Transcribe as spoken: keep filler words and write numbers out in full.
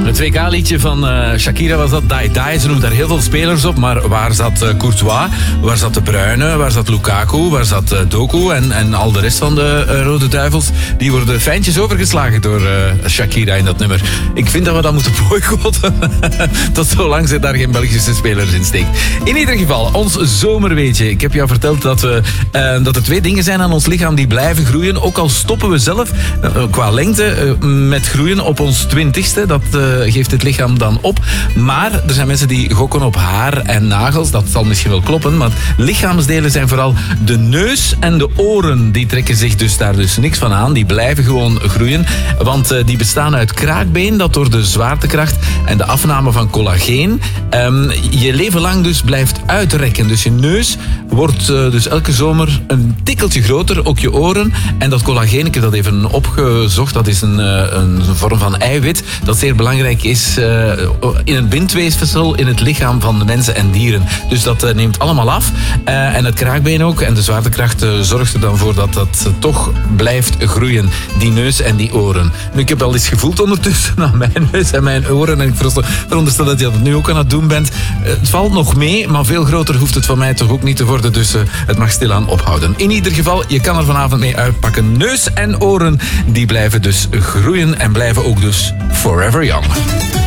Het W K-liedje van uh, Shakira was dat, Die Die. Ze noemt daar heel veel spelers op, maar waar zat uh, Courtois? Waar zat De Bruyne? Waar zat Lukaku? Waar zat uh, Doku? En, en al de rest van de uh, Rode Duivels? Die worden fijntjes overgeslagen door uh, Shakira in dat nummer. Ik vind dat we dat moeten boycotten. Tot zolang ze daar geen Belgische spelers in steekt. In ieder geval, ons zomerweetje. Ik heb jou verteld dat, we, uh, dat er twee dingen zijn aan ons lichaam die blijven groeien. Ook al stoppen we zelf uh, qua lengte uh, met groeien op ons twintigste. Dat uh, geeft het lichaam dan op. Maar er zijn mensen die gokken op haar en nagels. Dat zal misschien wel kloppen. Maar lichaamsdelen zijn vooral de neus en de oren. Die trekken zich dus daar dus niks van aan. Die blijven gewoon groeien. Want uh, die bestaan uit kraakbeen dat door de zwaartekracht en de afname van collageen um, je leven lang dus blijft uitrekken. Dus je neus wordt uh, dus elke zomer een tikkeltje groter. Ook je oren. En dat collageen, ik heb dat even opgezocht. Dat is een, uh, een vorm van eiwit dat zeer belangrijk is uh, in het bindweefsel in het lichaam van de mensen en dieren. Dus dat uh, neemt allemaal af. Uh, en het kraakbeen ook. En de zwaartekracht uh, zorgt er dan voor dat dat uh, toch blijft groeien. Die neus en die oren. Nu, ik heb al eens gevoeld ondertussen aan mijn neus en mijn oren. En ik veronderstel dat je dat nu ook aan het doen bent. Uh, het valt nog mee, maar veel groter hoeft het van mij toch ook niet te worden. Dus uh, het mag stilaan ophouden. In ieder geval, je kan er vanavond mee uitpakken. Neus en oren, die blijven dus groeien en blijven ook dus forever young.